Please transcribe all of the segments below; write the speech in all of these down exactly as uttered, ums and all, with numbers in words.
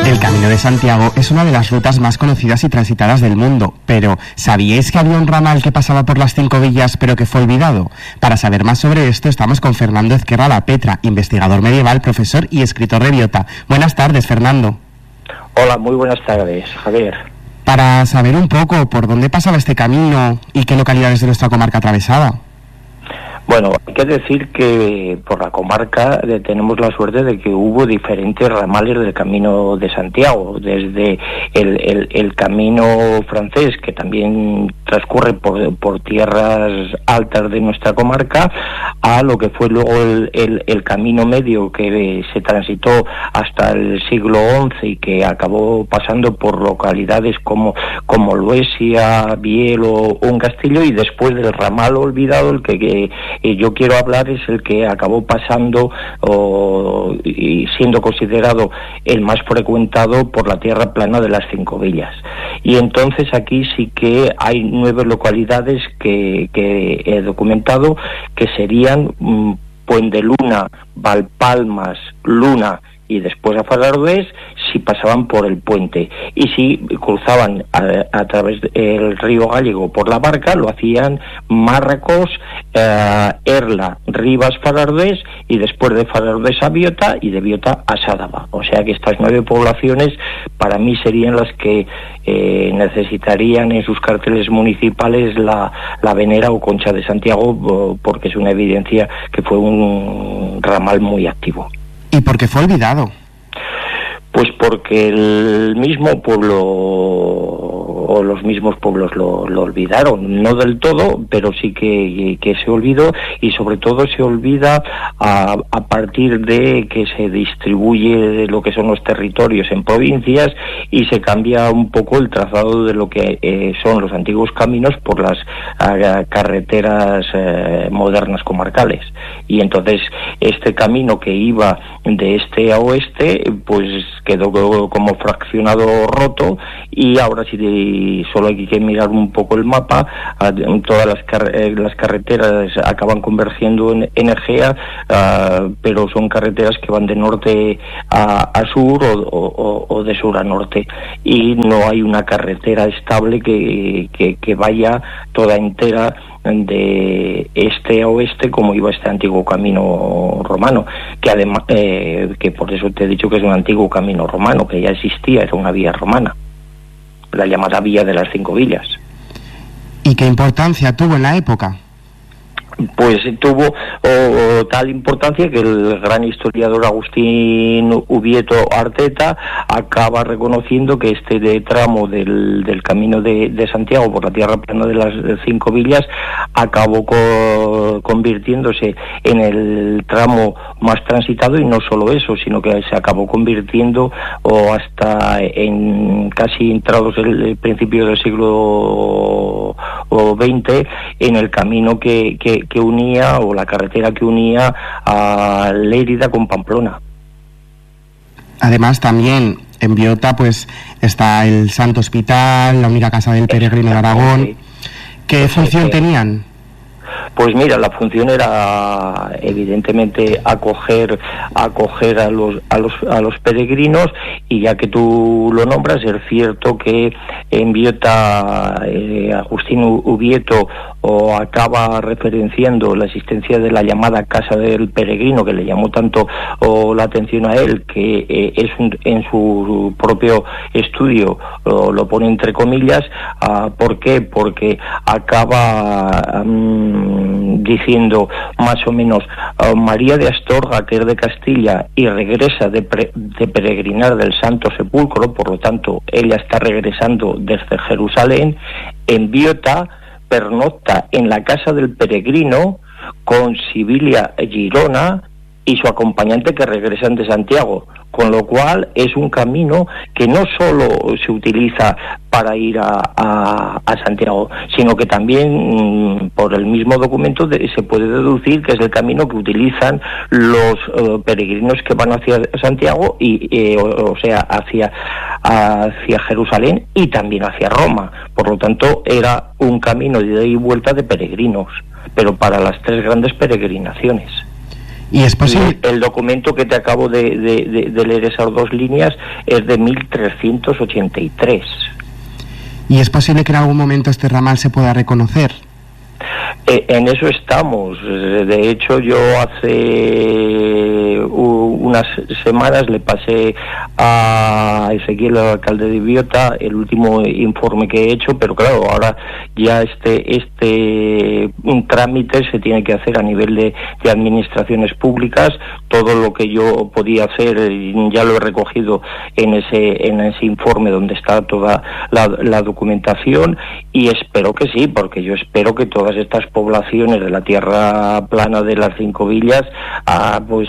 El Camino de Santiago es una de las rutas más conocidas y transitadas del mundo, pero ¿sabíais que había un ramal que pasaba por las cinco villas pero que fue olvidado? Para saber más sobre esto estamos con Fernando Ezquerra La Petra, investigador medieval, profesor y escritor de Biota. Buenas tardes, Fernando. Hola, muy buenas tardes, Javier. Para saber un poco por dónde pasaba este camino y qué localidades de nuestra comarca atravesaba. Bueno, hay que decir que por la comarca eh, tenemos la suerte de que hubo diferentes ramales del Camino de Santiago, desde el, el, el camino francés, que también transcurre por, por tierras altas de nuestra comarca, a lo que fue luego el, el, el camino medio que eh, se transitó hasta el siglo once y que acabó pasando por localidades como, como Luesia, Biel o un Castillo, y después del ramal olvidado, el que... que y yo quiero hablar es el que acabó pasando o, y siendo considerado el más frecuentado por la tierra plana de las Cinco Villas. Y entonces aquí sí que hay nueve localidades que, que he documentado, que serían mmm, Puendeluna, Valpalmas, Luna y después a Farardés, si pasaban por el puente, y si cruzaban a, a través del río Gallego por la barca, lo hacían Márracos, eh, Erla, Rivas, Farardés, y después de Farardés a Biota y de Biota a Sádava. O sea que estas nueve poblaciones para mí serían las que eh, necesitarían en sus carteles municipales la, la Venera o Concha de Santiago, porque es una evidencia que fue un ramal muy activo. ¿Y por qué fue olvidado? Pues porque el mismo pueblo o los mismos pueblos lo, lo olvidaron, no del todo, pero sí que, que se olvidó, y sobre todo se olvida a, a partir de que se distribuye lo que son los territorios en provincias y se cambia un poco el trazado de lo que eh, son los antiguos caminos por las uh, carreteras uh, modernas comarcales, y entonces este camino que iba de este a oeste pues quedó como fraccionado, roto, y ahora sí solo hay que mirar un poco el mapa, todas las, car las carreteras acaban convergiendo en, en Egea, uh, pero son carreteras que van de norte a, a sur o, o, o de sur a norte, y no hay una carretera estable que, que, que vaya toda entera de este a oeste como iba este antiguo camino romano, que además eh, que por eso te he dicho que es un antiguo camino romano, que ya existía, era una vía romana, la llamada Vía de las Cinco Villas. ¿Y qué importancia tuvo en la época? Pues tuvo oh, tal importancia que el gran historiador Agustín Ubieto Arteta acaba reconociendo que este de tramo del, del Camino de, de Santiago por la tierra plana de las Cinco Villas acabó co convirtiéndose en el tramo más transitado, y no solo eso, sino que se acabó convirtiendo o hasta en casi entrados el, el principio del siglo veinte en el camino que, que que unía, o la carretera que unía a Lérida con Pamplona. Además también en Biota pues está el Santo Hospital, la única casa del peregrino de Aragón. ¿Qué pues función que... tenían? Pues mira, la función era evidentemente acoger acoger a los a los a los peregrinos, y ya que tú lo nombras, es cierto que en Biota eh, Agustín Ubieto o acaba referenciando la existencia de la llamada Casa del Peregrino, que le llamó tanto o, la atención a él, que eh, es un, en su propio estudio o, lo pone entre comillas. Uh, ¿Por qué? Porque acaba um, diciendo más o menos uh, María de Astorga, que es de Castilla y regresa de, pre, de peregrinar del Santo Sepulcro, por lo tanto ella está regresando desde Jerusalén, en Biota pernocta en la casa del peregrino con Sibilia Girona y su acompañante, que regresan de Santiago, con lo cual es un camino que no solo se utiliza para ir a, a, a Santiago, sino que también por el mismo documento de, se puede deducir que es el camino que utilizan los uh, peregrinos que van hacia Santiago y eh, o, o sea hacia hacia Jerusalén y también hacia Roma. Por lo tanto era un camino de ida y vuelta de peregrinos, pero para las tres grandes peregrinaciones. ¿Y es posible? El, el documento que te acabo de, de, de, de leer, esas dos líneas, es de mil trescientos ochenta y tres. ¿Y es posible que en algún momento este ramal se pueda reconocer? Eh, en eso estamos. De hecho, yo hace uh, unas semanas le pasé a Ezequiel, el alcalde de Biota, el último informe que he hecho, pero claro, ahora ya este este un trámite se tiene que hacer a nivel de, de administraciones públicas. Todo lo que yo podía hacer ya lo he recogido en ese en ese informe donde está toda la, la documentación, y espero que sí, porque yo espero que todas estas poblaciones de la tierra plana de las Cinco Villas ah, pues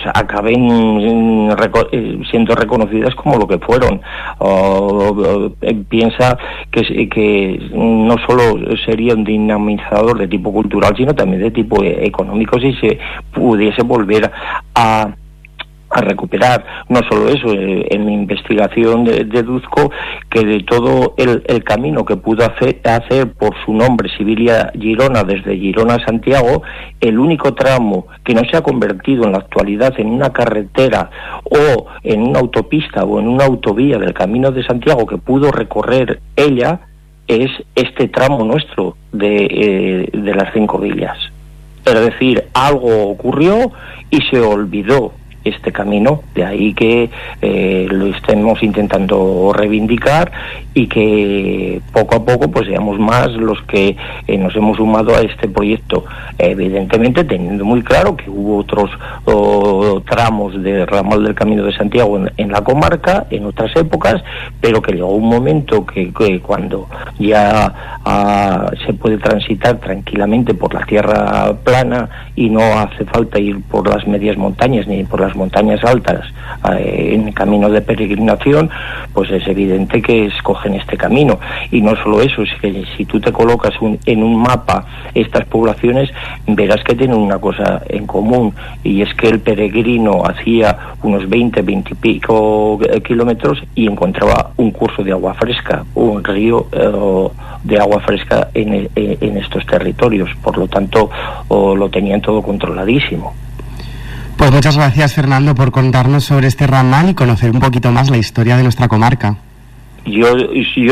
acaben reco siendo reconocidas como lo que fueron. O, o, piensa que, que no solo sería un dinamizador de tipo cultural, sino también de tipo económico, si se pudiese volver a a recuperar. No solo eso, eh, en mi investigación de, deduzco que de todo el, el camino que pudo hacer, hacer por su nombre Sibilia-Girona, desde Girona a Santiago, el único tramo que no se ha convertido en la actualidad en una carretera o en una autopista o en una autovía del Camino de Santiago que pudo recorrer ella, es este tramo nuestro de, eh, de las Cinco Villas. Es decir, algo ocurrió y se olvidó este camino, de ahí que eh, lo estemos intentando reivindicar y que poco a poco pues seamos más los que eh, nos hemos sumado a este proyecto, evidentemente teniendo muy claro que hubo otros oh, tramos de ramal del Camino de Santiago en, en la comarca en otras épocas, pero que llegó un momento que, que cuando ya ah, se puede transitar tranquilamente por la tierra plana y no hace falta ir por las medias montañas ni por las montañas altas eh, en caminos de peregrinación, pues es evidente que escogen este camino. Y no solo eso, es que si tú te colocas un, en un mapa estas poblaciones, verás que tienen una cosa en común, y es que el peregrino hacía unos veinte, veinte y pico kilómetros y encontraba un curso de agua fresca, un río eh, de agua fresca en, en estos territorios. Por lo tanto, oh, lo tenían todo controladísimo. Pues muchas gracias, Fernando, por contarnos sobre este ramal y conocer un poquito más la historia de nuestra comarca. Yo, yo